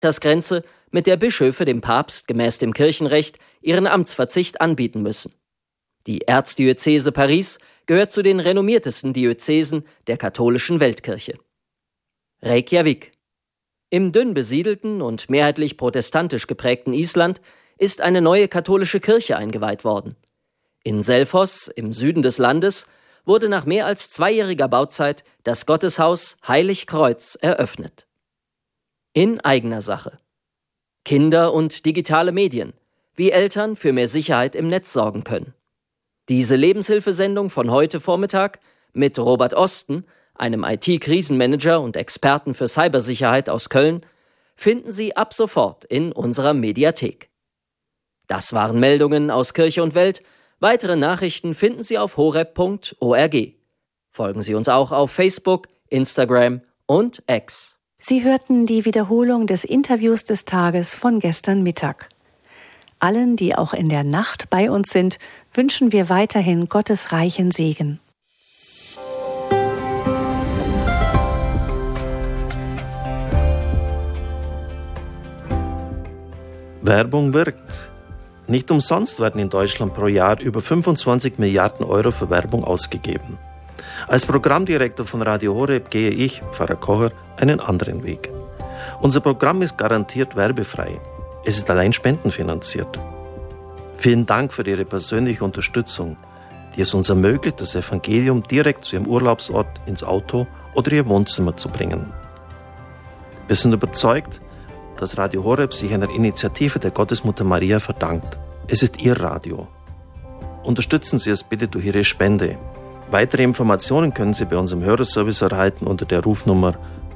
Altersgrenze, mit der Bischöfe dem Papst gemäß dem Kirchenrecht ihren Amtsverzicht anbieten müssen. Die Erzdiözese Paris gehört zu den renommiertesten Diözesen der katholischen Weltkirche. Reykjavik. Im dünn besiedelten und mehrheitlich protestantisch geprägten Island ist eine neue katholische Kirche eingeweiht worden. In Selfoss, im Süden des Landes, wurde nach mehr als 2-jähriger Bauzeit das Gotteshaus Heilig Kreuz eröffnet. In eigener Sache. Kinder und digitale Medien, wie Eltern für mehr Sicherheit im Netz sorgen können. Diese Lebenshilfesendung von heute Vormittag mit Robert Osten, einem IT-Krisenmanager und Experten für Cybersicherheit aus Köln, finden Sie ab sofort in unserer Mediathek. Das waren Meldungen aus Kirche und Welt. Weitere Nachrichten finden Sie auf horeb.org. Folgen Sie uns auch auf Facebook, Instagram und X. Sie hörten die Wiederholung des Interviews des Tages von gestern Mittag. Allen, die auch in der Nacht bei uns sind, wünschen wir weiterhin Gottes reichen Segen. Werbung wirkt. Nicht umsonst werden in Deutschland pro Jahr über 25 Milliarden Euro für Werbung ausgegeben. Als Programmdirektor von Radio Horeb gehe ich, Pfarrer Kocher, einen anderen Weg. Unser Programm ist garantiert werbefrei. Es ist allein spendenfinanziert. Vielen Dank für Ihre persönliche Unterstützung, die es uns ermöglicht, das Evangelium direkt zu Ihrem Urlaubsort ins Auto oder Ihr Wohnzimmer zu bringen. Wir sind überzeugt, dass Radio Horeb sich einer Initiative der Gottesmutter Maria verdankt. Es ist Ihr Radio. Unterstützen Sie es bitte durch Ihre Spende. Weitere Informationen können Sie bei unserem Hörerservice erhalten unter der Rufnummer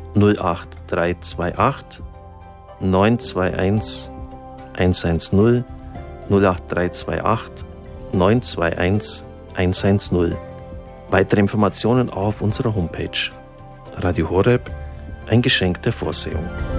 08328 921 110 08328 921 110. Weitere Informationen auch auf unserer Homepage. Radio Horeb, ein Geschenk der Vorsehung.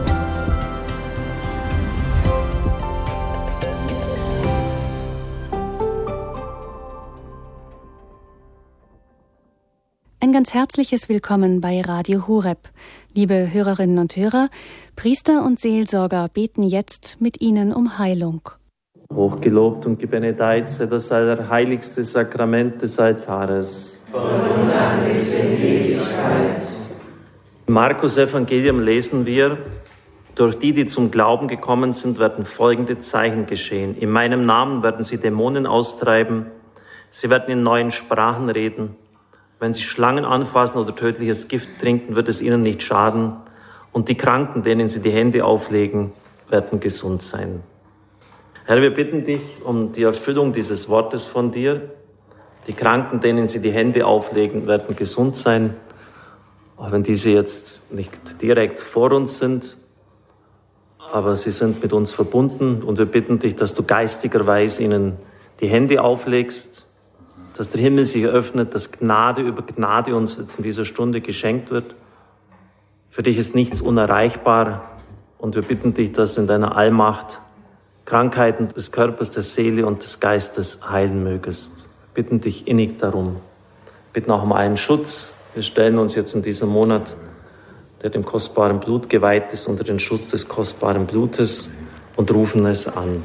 Ein ganz herzliches Willkommen bei Radio Horeb. Liebe Hörerinnen und Hörer, Priester und Seelsorger beten jetzt mit Ihnen um Heilung. Hochgelobt und gebenedeit sei das allerheiligste Sakrament des Altares. Von nun an bis in Ewigkeit. Im Markus-Evangelium lesen wir: Durch die zum Glauben gekommen sind, werden folgende Zeichen geschehen. In meinem Namen werden sie Dämonen austreiben. Sie werden in neuen Sprachen reden. Wenn sie Schlangen anfassen oder tödliches Gift trinken, wird es ihnen nicht schaden. Und die Kranken, denen sie die Hände auflegen, werden gesund sein. Herr, wir bitten dich um die Erfüllung dieses Wortes von dir. Die Kranken, denen sie die Hände auflegen, werden gesund sein. Auch wenn diese jetzt nicht direkt vor uns sind, aber sie sind mit uns verbunden. Und wir bitten dich, dass du geistigerweise ihnen die Hände auflegst, dass der Himmel sich öffnet, dass Gnade über Gnade uns jetzt in dieser Stunde geschenkt wird. Für dich ist nichts unerreichbar und wir bitten dich, dass du in deiner Allmacht Krankheiten des Körpers, der Seele und des Geistes heilen mögest. Wir bitten dich innig darum. Wir bitten auch um einen Schutz. Wir stellen uns jetzt in diesem Monat, der dem kostbaren Blut geweiht ist, unter den Schutz des kostbaren Blutes und rufen es an.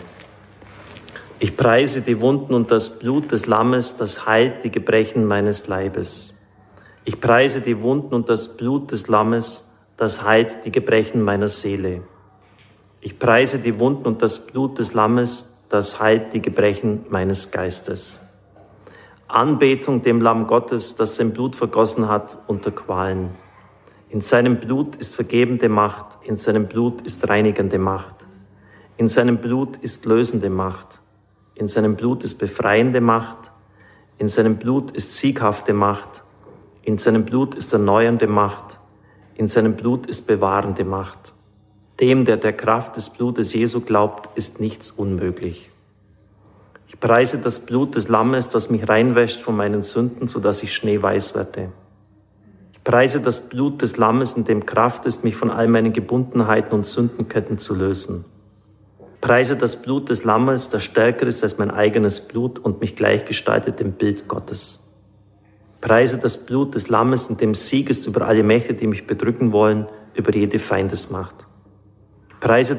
Ich preise die Wunden und das Blut des Lammes, das heilt die Gebrechen meines Leibes. Ich preise die Wunden und das Blut des Lammes, das heilt die Gebrechen meiner Seele. Ich preise die Wunden und das Blut des Lammes, das heilt die Gebrechen meines Geistes. Anbetung dem Lamm Gottes, das sein Blut vergossen hat unter Qualen. In seinem Blut ist vergebende Macht, in seinem Blut ist reinigende Macht. In seinem Blut ist lösende Macht. In seinem Blut ist befreiende Macht, in seinem Blut ist sieghafte Macht, in seinem Blut ist erneuernde Macht, in seinem Blut ist bewahrende Macht. Dem, der der Kraft des Blutes Jesu glaubt, ist nichts unmöglich. Ich preise das Blut des Lammes, das mich reinwäscht von meinen Sünden, sodass ich schneeweiß werde. Ich preise das Blut des Lammes, in dem Kraft ist, mich von all meinen Gebundenheiten und Sündenketten zu lösen. Preise das Blut des Lammes, das stärker ist als mein eigenes Blut und mich gleichgestaltet dem Bild Gottes. Preise das Blut des Lammes, in dem Sieg ist über alle Mächte, die mich bedrücken wollen, über jede Feindesmacht. Preise